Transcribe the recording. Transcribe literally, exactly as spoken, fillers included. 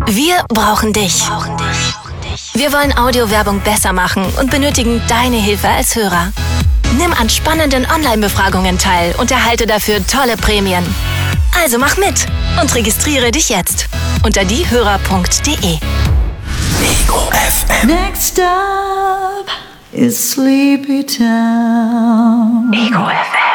Wir brauchen dich. Wir wollen Audiowerbung besser machen und benötigen deine Hilfe als Hörer. Nimm an spannenden Online-Befragungen teil und erhalte dafür tolle Prämien. Also mach mit und registriere dich jetzt unter diehörer punkt de. Ego F M. Next stop is Sleepy Town. Ego F M.